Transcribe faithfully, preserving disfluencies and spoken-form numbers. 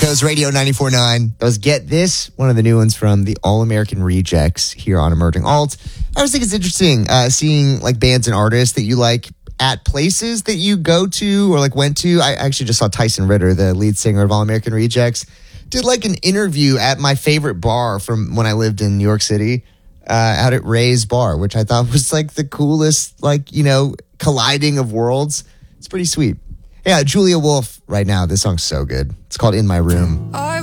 Shows, Radio ninety-four point nine. That was Get This, one of the new ones from the All-American Rejects here on Emerging Alt. I always think it's interesting uh, seeing like bands and artists that you like at places that you go to or like went to. I actually just saw Tyson Ritter, the lead singer of All-American Rejects, did like an interview at my favorite bar from when I lived in New York City, uh, out at Ray's Bar, which I thought was like the coolest, like, you know, colliding of worlds. It's pretty sweet. Yeah, Julia Wolf right now. This song's so good. It's called In My Room.